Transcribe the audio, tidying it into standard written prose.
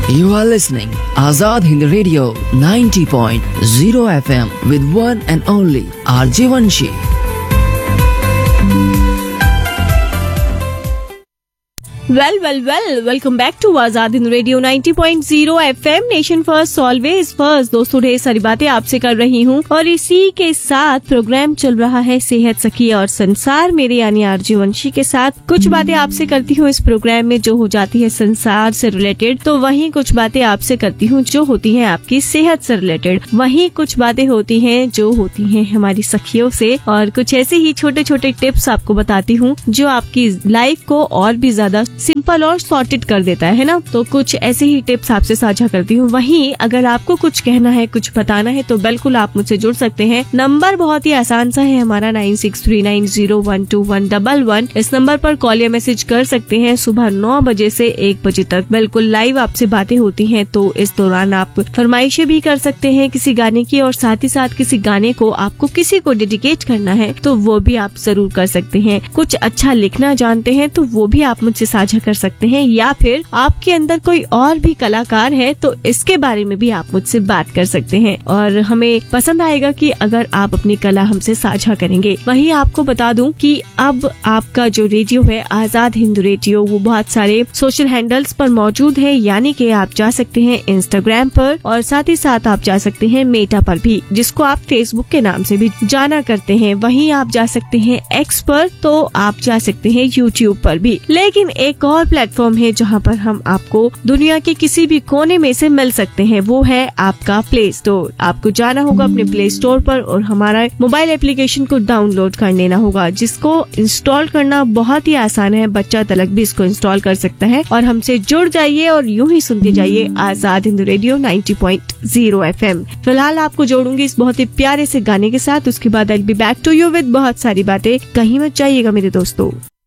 You are listening Azad Hind Radio 90.0 FM with one and only RJ Vanshi. Welcome back to Azad Hind radio 90.0 FM nation first always first. दोस्तों ढेर सारी बातें आपसे कर रही हूँ और इसी के साथ प्रोग्राम चल रहा है सेहत सखी और संसार मेरे यानी आरजे वंशी के साथ। कुछ बातें आपसे करती हूँ इस प्रोग्राम में जो हो जाती है संसार से रिलेटेड, तो वहीं कुछ बातें आपसे करती हूँ जो होती है आपकी सेहत से रिलेटेड। वहीं कुछ बातें होती हैं जो होती हैं हमारी सखियों से, और कुछ ऐसे ही छोटे छोटे टिप्स आपको बताती हूँ जो आपकी लाइफ को और भी ज्यादा सिंपल और सॉर्टेड कर देता है ना। तो कुछ ऐसे ही टिप्स आपसे साझा करती हूँ। वहीं अगर आपको कुछ कहना है, कुछ बताना है, तो बिल्कुल आप मुझसे जुड़ सकते हैं। नंबर बहुत ही आसान सा है हमारा 9639012111। इस नंबर पर कॉल या मैसेज कर सकते हैं। सुबह 9 बजे से 1 बजे तक बिल्कुल लाइव आपसे बातें होती हैं। तो इस दौरान आप फरमाइशें भी कर सकते हैं किसी गाने की, और साथ ही साथ किसी गाने को आपको किसी को डेडिकेट करना है तो वो भी आप जरूर कर सकते हैं। कुछ अच्छा लिखना जानते हैं तो वो भी आप मुझसे साझा कर सकते हैं, या फिर आपके अंदर कोई और भी कलाकार है तो इसके बारे में भी आप मुझसे बात कर सकते हैं, और हमें पसंद आएगा कि अगर आप अपनी कला हमसे साझा करेंगे। वहीं आपको बता दूं कि अब आपका जो रेडियो है आजाद हिंद रेडियो, वो बहुत सारे सोशल हैंडल्स पर मौजूद है, यानी कि आप जा सकते हैं इंस्टाग्राम पर, और साथ ही साथ आप जा सकते हैं मेटा पर भी, जिसको आप फेसबुक के नाम से भी जाना करते हैं। वहीं आप जा सकते हैं एक्स पर, तो आप जा सकते हैं यूट्यूब पर भी। लेकिन एक और प्लेटफॉर्म है जहां पर हम आपको दुनिया के किसी भी कोने में से मिल सकते हैं, वो है आपका प्ले स्टोर। आपको जाना होगा अपने प्ले स्टोर पर और हमारा मोबाइल एप्लीकेशन को डाउनलोड कर लेना होगा, जिसको इंस्टॉल करना बहुत ही आसान है। बच्चा तलक भी इसको इंस्टॉल कर सकता है, और हमसे जुड़ जाइए और यूं ही सुनते जाइए आजाद हिंद रेडियो 90.0 एफएम। फिलहाल आपको जोड़ूंगी इस बहुत ही प्यारे से गाने के साथ। उसके बाद I will be back to you with बहुत सारी बातें। कहीं मत जाइएगा मेरे दोस्तों।